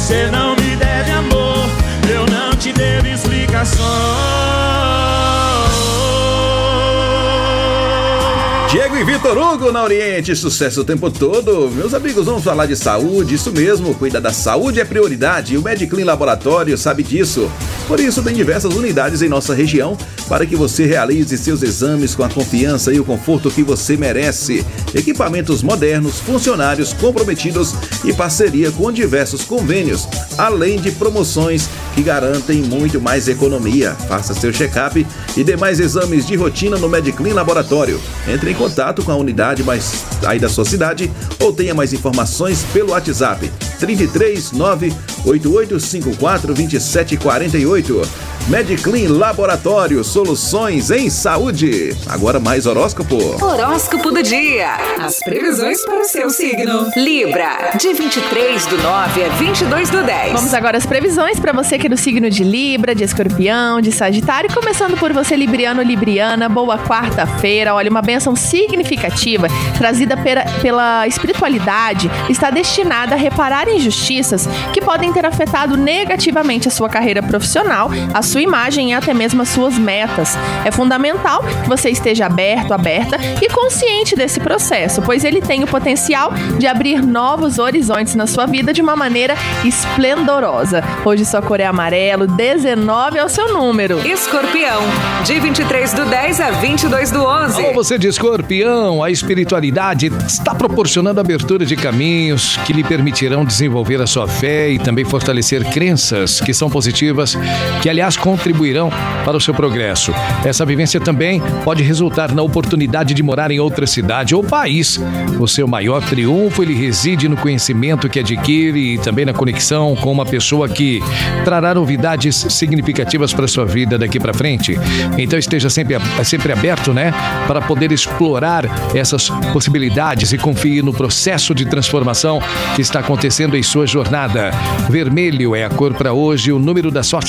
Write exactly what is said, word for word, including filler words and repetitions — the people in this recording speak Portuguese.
Você não me deve amor, eu não te devo explicação. Diego e Vitor Hugo na Oriente, sucesso o tempo todo. Meus amigos, vamos falar de saúde, isso mesmo, cuidar da saúde é prioridade e o Mediclin Laboratório sabe disso. Por isso tem diversas unidades em nossa região para que você realize seus exames com a confiança e o conforto que você merece. Equipamentos modernos, funcionários comprometidos e parceria com diversos convênios, além de promoções que garantem muito mais economia. Faça seu check-up e demais exames de rotina no Mediclin Laboratório. Entre em contato com a unidade mais aí da sua cidade ou tenha mais informações pelo WhatsApp trinta e três, nove oito oito cinco quatro, dois sete quatro oito. Mediclin Laboratório, soluções em saúde. Agora mais horóscopo. Horóscopo do dia. As previsões para o seu signo. Libra, de vinte e três do nove a vinte e dois do dez. Vamos agora às previsões para você que é do signo de Libra, de Escorpião, de Sagitário. Começando por você, Libriano, Libriana. Boa quarta-feira. Olha, uma bênção significativa trazida pela, pela espiritualidade está destinada a reparar injustiças que podem ter afetado negativamente a sua carreira profissional, a sua imagem e até mesmo as suas metas. É fundamental que você esteja aberto, aberta e consciente desse processo, pois ele tem o potencial de abrir novos horizontes na sua vida de uma maneira esplendorosa. Hoje sua cor é amarelo, dezenove é o seu número. Escorpião, de vinte e três do dez a vinte e dois do onze. Alô, você de Escorpião, a espiritualidade está proporcionando abertura de caminhos que lhe permitirão desenvolver a sua fé e também fortalecer crenças que são positivas, que aliás contribuirão para o seu progresso. Essa vivência também pode resultar na oportunidade de morar em outra cidade ou país. O seu maior triunfo ele reside no conhecimento que adquire e também na conexão com uma pessoa que trará novidades significativas para a sua vida daqui para frente. Então esteja sempre, sempre aberto, né, para poder explorar essas possibilidades e confie no processo de transformação que está acontecendo em sua jornada. Vermelho é a cor para hoje, o número da sorte